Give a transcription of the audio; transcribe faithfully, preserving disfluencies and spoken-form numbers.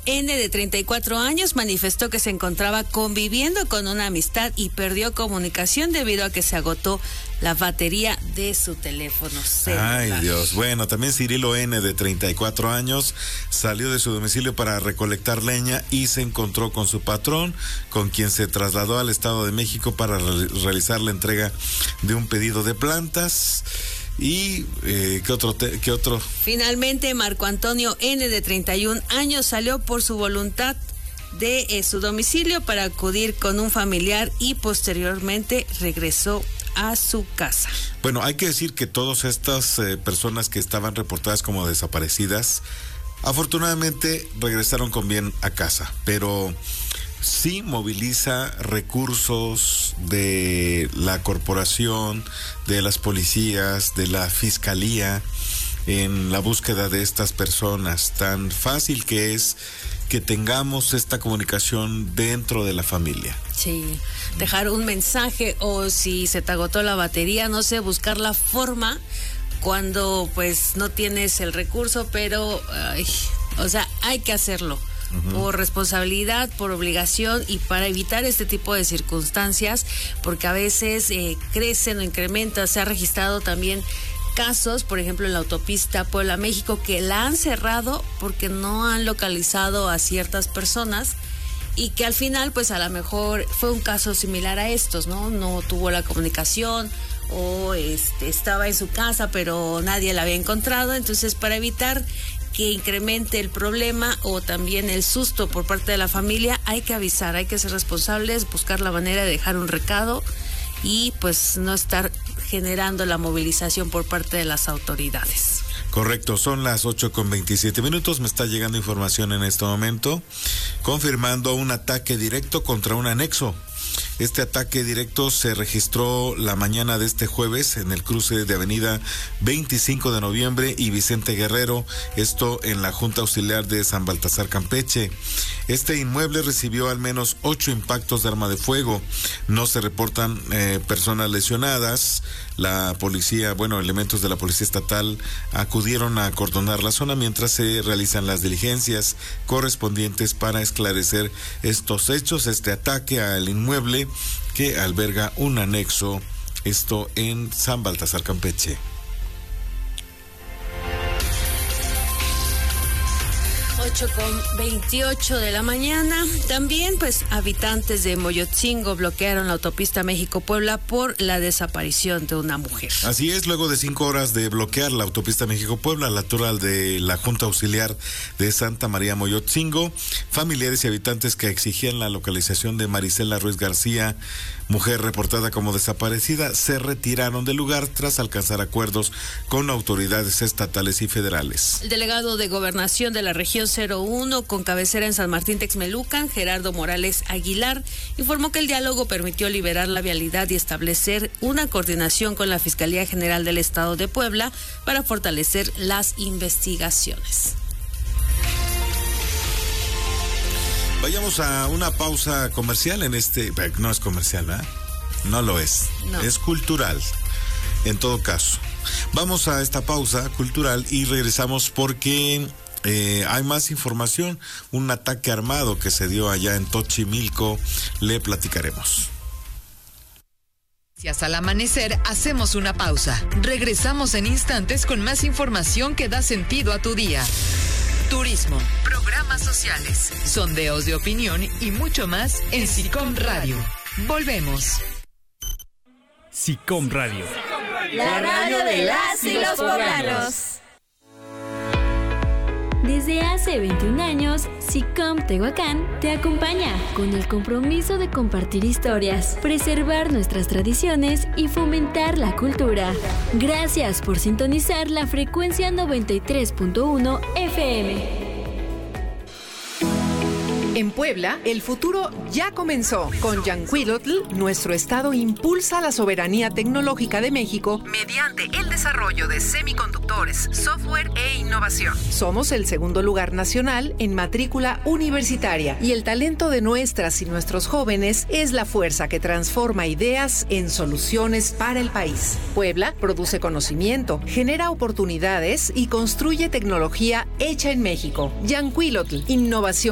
N, de treinta y cuatro años, manifestó que se encontraba conviviendo con una amistad y perdió comunicación debido a que se agotó la batería de su teléfono celular. Ay, Dios. Bueno, también Cirilo N, de treinta y cuatro años, salió de su domicilio para recolectar leña y se encontró con su patrón, con quien se trasladó al Estado de México para re- realizar la entrega de un pedido de plantas. ¿Y eh, qué otro? Te, qué otro? Finalmente, Marco Antonio N, de treinta y un años, salió por su voluntad de eh, su domicilio para acudir con un familiar y posteriormente regresó a su casa. Bueno, hay que decir que todas estas eh, personas que estaban reportadas como desaparecidas, afortunadamente regresaron con bien a casa, pero sí moviliza recursos de la corporación, de las policías, de la fiscalía en la búsqueda de estas personas. Tan fácil que es que tengamos esta comunicación dentro de la familia. Sí, dejar un mensaje o si se te agotó la batería, no sé, buscar la forma cuando pues no tienes el recurso, pero, ay, o sea, hay que hacerlo. Uh-huh. Por responsabilidad, por obligación y para evitar este tipo de circunstancias, porque a veces eh, crecen o incrementan. Se ha registrado también casos, por ejemplo, en la autopista Puebla-México, que la han cerrado porque no han localizado a ciertas personas y que al final, pues a lo mejor fue un caso similar a estos, ¿no? No tuvo la comunicación o este, estaba en su casa, pero nadie la había encontrado. Entonces, para evitar que incremente el problema o también el susto por parte de la familia, hay que avisar, hay que ser responsables, buscar la manera de dejar un recado y pues no estar generando la movilización por parte de las autoridades. Correcto, son las ocho con veintisiete minutos, me está llegando información en este momento, confirmando un ataque directo contra un anexo. Este ataque directo se registró la mañana de este jueves en el cruce de avenida veinticinco de noviembre y Vicente Guerrero, esto en la Junta Auxiliar de San Baltasar, Campeche. Este inmueble recibió al menos ocho impactos de arma de fuego. No se reportan eh, personas lesionadas. La policía, bueno, elementos de la Policía Estatal acudieron a acordonar la zona mientras se realizan las diligencias correspondientes para esclarecer estos hechos, este ataque al inmueble que alberga un anexo, esto en San Baltasar, Campeche. ocho con veintiocho de la mañana. También, pues, habitantes de Moyotzingo bloquearon la autopista México-Puebla por la desaparición de una mujer. Así es, luego de cinco horas de bloquear la autopista México-Puebla, lateral de la Junta Auxiliar de Santa María Moyotzingo, familiares y habitantes que exigían la localización de Marisela Ruiz García, mujer reportada como desaparecida, se retiraron del lugar tras alcanzar acuerdos con autoridades estatales y federales. El delegado de Gobernación de la región cero uno, con cabecera en San Martín Texmelucan, Gerardo Morales Aguilar, informó que el diálogo permitió liberar la vialidad y establecer una coordinación con la Fiscalía General del Estado de Puebla para fortalecer las investigaciones. Vayamos a una pausa comercial en este... No es comercial, ¿verdad? No lo es. No. Es cultural, en todo caso. Vamos a esta pausa cultural y regresamos porque eh, hay más información. Un ataque armado que se dio allá en Tochimilco. Le platicaremos. Al amanecer hacemos una pausa. Regresamos en instantes con más información que da sentido a tu día. Turismo, programas sociales, sondeos de opinión y mucho más en SICOM Radio. Volvemos. SICOM Radio. La radio de las y los poblanos. Desde hace veintiún años, SICOM Tehuacán te acompaña con el compromiso de compartir historias, preservar nuestras tradiciones y fomentar la cultura. Gracias por sintonizar la frecuencia noventa y tres punto uno F M. En Puebla, el futuro ya comenzó. Con Yancuilotl, nuestro estado impulsa la soberanía tecnológica de México mediante el desarrollo de semiconductores, software e innovación. Somos el segundo lugar nacional en matrícula universitaria y el talento de nuestras y nuestros jóvenes es la fuerza que transforma ideas en soluciones para el país. Puebla produce conocimiento, genera oportunidades y construye tecnología hecha en México. Yancuilotl, innovación